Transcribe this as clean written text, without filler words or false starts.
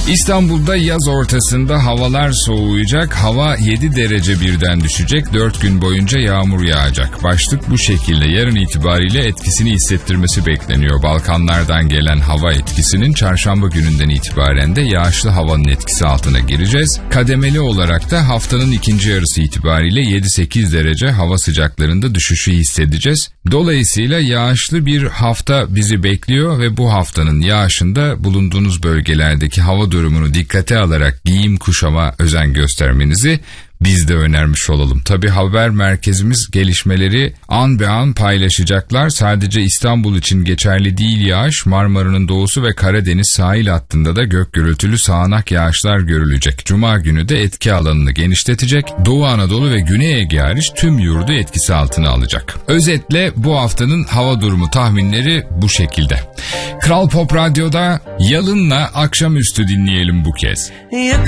İstanbul'da yaz ortasında havalar soğuyacak, hava 7 derece birden düşecek, 4 gün boyunca yağmur yağacak. Başlık bu şekilde. Yarın itibariyle etkisini hissettirmesi bekleniyor. Balkanlardan gelen hava etkisinin çarşamba gününden itibaren de yağışlı havanın etkisi altına gireceğiz. Kademeli olarak da haftanın ikinci yarısı itibariyle 7-8 derece hava sıcaklarında düşüşü hissedeceğiz. Dolayısıyla yağışlı bir hafta bizi bekliyor ve bu haftanın yağışında bulunduğunuz bölgelerdeki hava durumunu dikkate alarak giyim kuşama özen göstermenizi biz de önermiş olalım. Tabii haber merkezimiz gelişmeleri an be an paylaşacaklar. Sadece İstanbul için geçerli değil yağış. Marmara'nın doğusu ve Karadeniz sahil hattında da gök gürültülü sağanak yağışlar görülecek. Cuma günü de etki alanını genişletecek. Doğu Anadolu ve Güney Ege hariç tüm yurdu etkisi altına alacak. Özetle bu haftanın hava durumu tahminleri bu şekilde. Kral Pop Radyo'da Yalın'la akşamüstü dinleyelim bu kez.